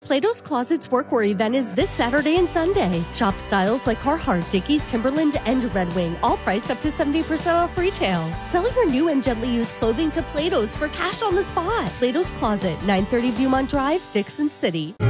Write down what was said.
Plato's Closet's Workwear event is this Saturday and Sunday. Shop styles like Carhartt, Dickies, Timberland, and Red Wing, all priced up to 70% off retail. Sell your new and gently used clothing to Plato's for cash on the spot. Plato's Closet, 930 Viewmont Drive, Dixon City.